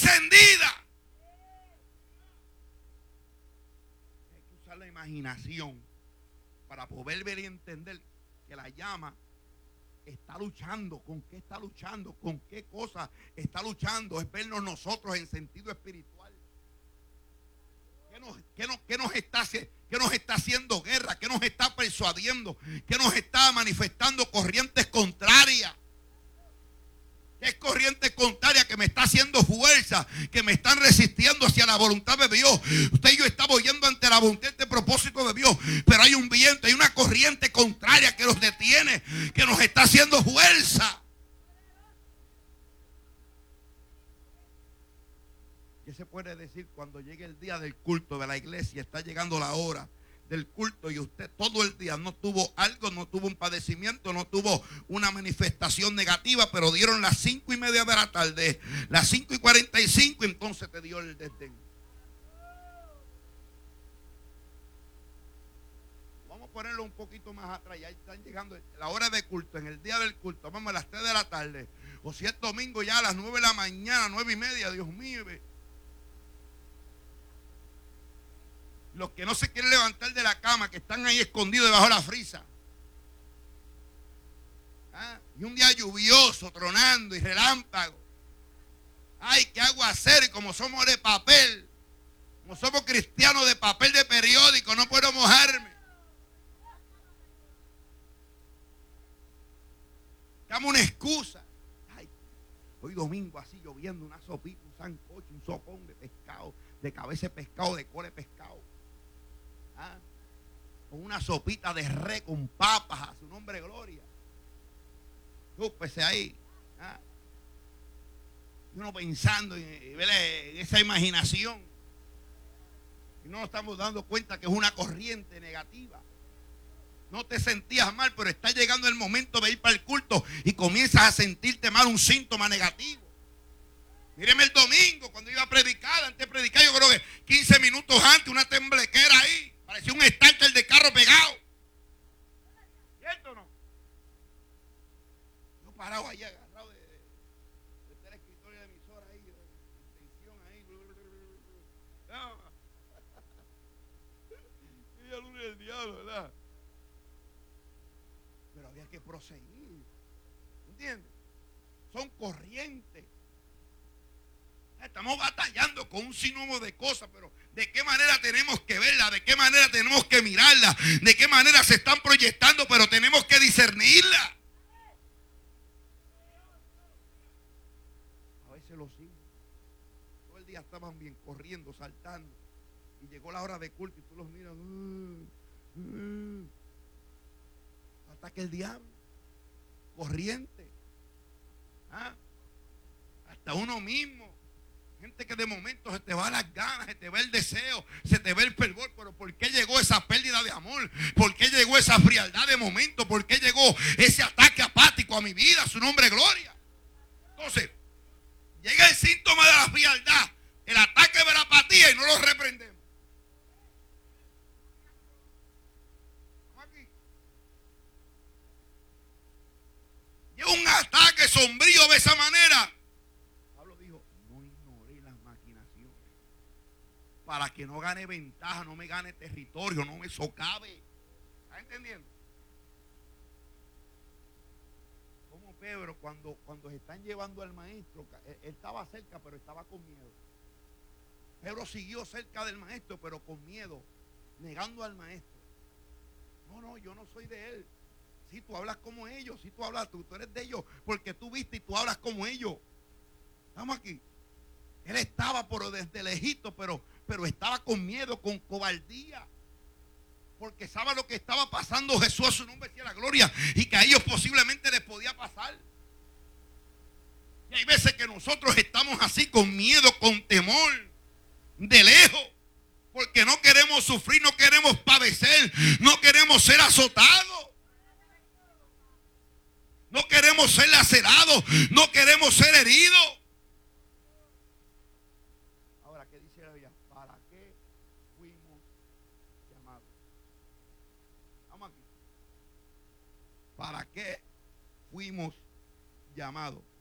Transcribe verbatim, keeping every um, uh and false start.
encendida. Hay que usar la imaginación para poder ver y entender que la llama está luchando. ¿Con qué está luchando? ¿Con qué cosa está luchando? Es vernos nosotros en sentido espiritual. ¿Qué nos, qué nos, qué nos está, qué nos está haciendo guerra? ¿Qué nos está persuadiendo? ¿Qué nos está manifestando corrientes contrarias? ¿Qué es corriente contraria que me está haciendo fuerza? Que me están resistiendo hacia la voluntad de Dios. Usted y yo estamos yendo ante la voluntad de propósito de Dios. Pero hay un viento, hay una corriente contraria que nos detiene, que nos está haciendo fuerza. ¿Qué se puede decir cuando llegue el día del culto de la iglesia? Está llegando la hora del culto y usted todo el día no tuvo algo, no tuvo un padecimiento, no tuvo una manifestación negativa, pero dieron las cinco y media de la tarde, las cinco y cuarenta y cinco, entonces te dio el desdén. Vamos a ponerlo un poquito más atrás, ya están llegando la hora de culto, en el día del culto, vamos a las tres de la tarde, o si es domingo ya a las nueve de la mañana, nueve y media, Dios mío. Los que no se quieren levantar de la cama, que están ahí escondidos debajo de la frisa. ¿Ah? Y un día lluvioso, tronando y relámpago. Ay, qué aguacero, y como somos de papel, como somos cristianos de papel de periódico, no puedo mojarme. Dame una excusa. Ay, hoy domingo así lloviendo, una sopita, un sancocho, un sopón de pescado, de cabeza de pescado, de cola de pescado. ¿Ah? Con una sopita de res con papas, a su nombre gloria. Súpese ahí. ¿Ah? Y uno pensando en, en esa imaginación. Y no nos estamos dando cuenta que es una corriente negativa. No te sentías mal, pero está llegando el momento de ir para el culto y comienzas a sentirte mal, un síntoma negativo. Míreme el domingo cuando iba a predicar, antes de predicar, yo creo que quince minutos antes, una temblequera ahí. Parecía un starter de carro pegado. ¿Cierto o no? Yo parado ahí, agarrado de, de, de el escritorio de emisora ahí, de tensión ahí. No. Y el lunes del diablo, ¿verdad? Pero había que proseguir. ¿Entiendes? Son corrientes. Estamos batallando con un sinnúmero de cosas, pero ¿de qué manera tenemos que verla? ¿De qué manera tenemos que mirarla? ¿De qué manera se están proyectando? Pero tenemos que discernirla. A veces los hijos todo el día estaban bien, corriendo, saltando, y llegó la hora de culto y tú los miras, uh, uh, hasta que el diablo, corriente, ¿ah? Hasta uno mismo. Gente que de momento se te va las ganas, se te va el deseo, se te va el fervor. Pero ¿por qué llegó esa pérdida de amor? ¿Por qué llegó esa frialdad de momento? ¿Por qué llegó ese ataque apático a mi vida? A su nombre, gloria. Entonces, llega el síntoma de la frialdad, el ataque de la apatía, y no lo reprendemos. Aquí. Llega un ataque sombrío de esa manera. Para que no gane ventaja, no me gane territorio, no me socave. ¿Está entendiendo? Como Pedro, cuando, cuando se están llevando al maestro, él, él estaba cerca, pero estaba con miedo. Pedro siguió cerca del maestro, pero con miedo, negando al maestro. No, no, yo no soy de él. Si tú hablas como ellos, si tú hablas, tú, tú eres de ellos, porque tú viste y tú hablas como ellos. Estamos aquí. Él estaba por desde lejito, pero, pero estaba con miedo, con cobardía. Porque sabe lo que estaba pasando Jesús, a su nombre sea la gloria, y que a ellos posiblemente les podía pasar. Y hay veces que nosotros estamos así con miedo, con temor, de lejos, porque no queremos sufrir, no queremos padecer, no queremos ser azotados. No queremos ser lacerados, no queremos ser heridos. ¿Para qué fuimos llamados?